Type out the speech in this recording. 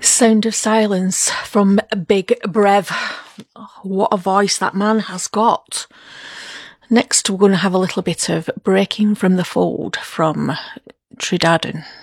Sound of Silence from Big Brev. Oh, what a voice that man has got. Next, we're going to have a little bit of Breaking from the Fold from Tridadon.